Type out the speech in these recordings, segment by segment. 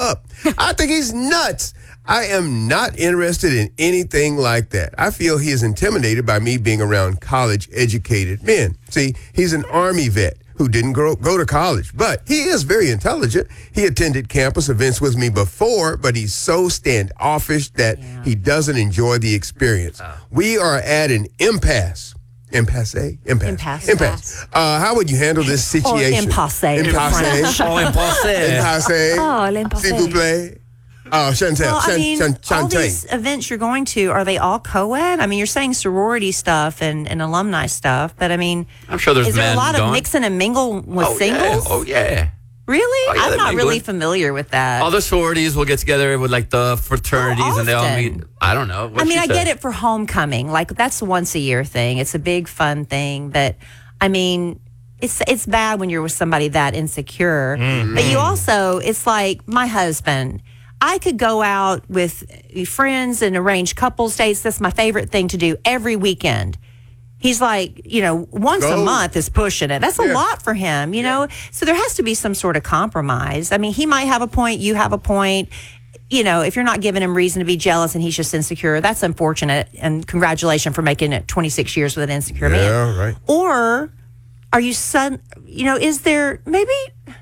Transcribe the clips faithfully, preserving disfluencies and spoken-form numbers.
up. I think he's nuts. I am not interested in anything like that. I feel he is intimidated by me being around college-educated men. See, he's an Army vet who didn't go, go to college, but he is very intelligent. He attended campus events with me before, but he's so standoffish that yeah. he doesn't enjoy the experience. Oh. We are at an impasse. Impasse? Impasse. Impasse. Impasse. Uh, how would you handle this situation? Or impasse. Impasse. Oh, impasse. Impasse. Oh, l'impasse. S'il vous plaît. Oh, Chantel. Well, I mean, Chan- Chan- all these events you're going to, are they all co-ed? I mean, you're saying sorority stuff and, and alumni stuff, but I mean, I'm sure there's is there men a lot going. of mixing and mingle with oh, singles? Yeah. Oh, yeah. Really? Oh, yeah, I'm not really good. familiar with that. All the sororities will get together with like the fraternities oh, and they all meet. I don't know. I mean, I get it for homecoming. Like, that's a once a year thing. It's a big fun thing. But, I mean, it's it's bad when you're with somebody that insecure. Mm-hmm. But you also, it's like my husband. I could go out with friends and arrange couples dates. That's my favorite thing to do every weekend. He's like, you know, once Go. a month is pushing it. That's a Yeah. lot for him, you know? So there has to be some sort of compromise. I mean, he might have a point, you have a point. You know, if you're not giving him reason to be jealous and he's just insecure, that's unfortunate. And congratulations for making it twenty-six years with an insecure man. Yeah, right. Or are you son, you know, is there maybe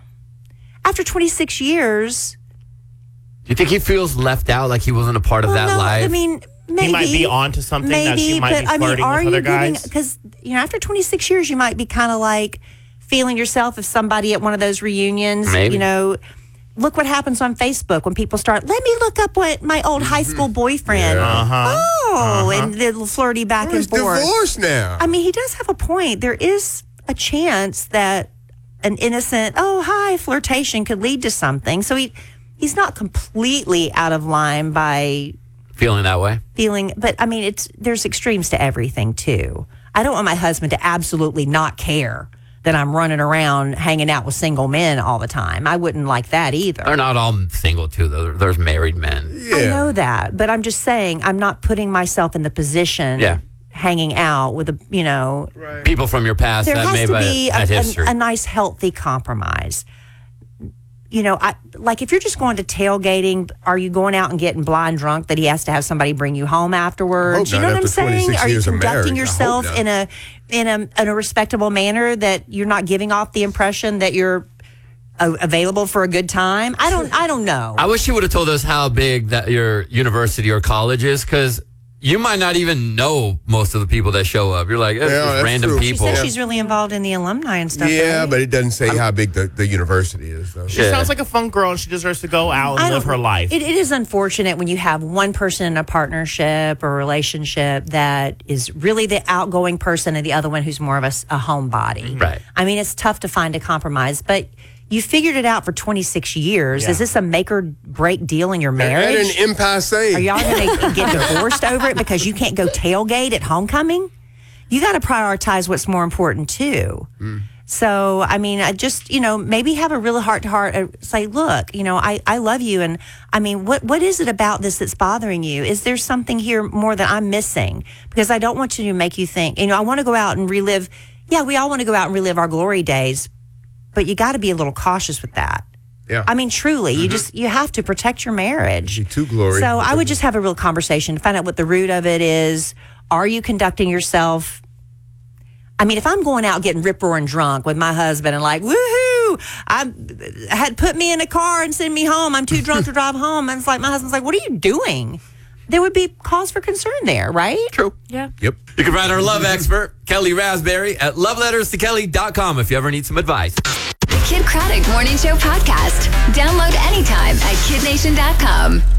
after twenty-six years... Do you think he feels left out, like he wasn't a part of well, that no, life? I mean... Maybe, he might be onto something maybe, that she might but, be I mean, flirting are with you other giving, guys. because, you know, after twenty-six years, you might be kind of like feeling yourself as somebody at one of those reunions. Maybe. You know, look what happens on Facebook when people start, let me look up what my old high school boyfriend. Yeah. Uh-huh. Oh, Uh-huh. and the little flirty back Well, he's and forth. divorced now. I mean, he does have a point. There is a chance that an innocent, oh, hi, flirtation could lead to something. So he he's not completely out of line by... Feeling that way? Feeling, but I mean, it's there's extremes to everything too. I don't want my husband to absolutely not care that I'm running around hanging out with single men all the time. I wouldn't like that either. They're not all single too, though. There's married men. Yeah. I know that, but I'm just saying I'm not putting myself in the position Yeah. hanging out with a, you know, Right. People from your past there that has may to have be had a, history. a, a nice, healthy compromise. You know, I like if you're just going to tailgating, are you going out and getting blind drunk that he has to have somebody bring you home afterwards? I hope You know not what I'm after saying? twenty-six Are you years of conducting marriage. I yourself hope not. in a in a in a respectable manner that you're not giving off the impression that you're uh, available for a good time? I don't I don't know. I wish you would have told us how big that your university or college is, because you might not even know most of the people that show up. You're like, eh, Yeah, just that's random true. she people. says she's really involved in the alumni and stuff. Yeah, right? but it doesn't say how big the, the university is, though. She Yeah. sounds like a fun girl, and she deserves to go out I and don't- live her life. It, it is unfortunate when you have one person in a partnership or relationship that is really the outgoing person and the other one who's more of a, s- a homebody. Right. I mean, it's tough to find a compromise, but you figured it out for twenty-six years. Yeah. Is this a make or break deal in your At marriage? an impasse. Are y'all going to get divorced over it because you can't go tailgate at homecoming? You got to prioritize what's more important too. Mm. So, I mean, I just, you know, maybe have a real heart to heart. uh, Say, look, you know, I, I love you. And I mean, what what is it about this that's bothering you? Is there something here more that I'm missing? Because I don't want to make you think, you know, I want to go out and relive. Yeah, we all want to go out and relive our glory days, but you got to be a little cautious with that. Yeah. I mean, truly, you just, you have to protect your marriage. Be too glory. So I would just have a real conversation, find out what the root of it is. Are you conducting yourself? I mean, if I'm going out getting rip roaring drunk with my husband and like, woohoo, I had put me in a car and send me home. I'm too drunk to drive home. And it's like, my husband's like, what are you doing? There would be cause for concern there, right? True. Yeah. Yep. You can find our love expert, Kelly Raspberry, at love letters to kelly dot com if you ever need some advice. The Kid Craddock Morning Show podcast. Download anytime at kid nation dot com.